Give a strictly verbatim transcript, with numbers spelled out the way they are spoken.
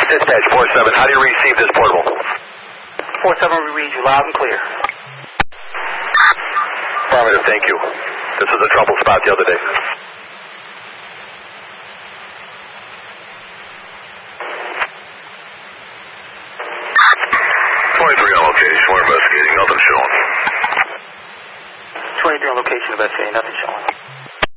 Dispatch, four seven, how do you receive this portable? four seven, we read you loud and clear. Affirmative, thank you. This was a trouble spot the other day. twenty-three on location, we're investigating, nothing showing. twenty-three on location, investigating, nothing showing.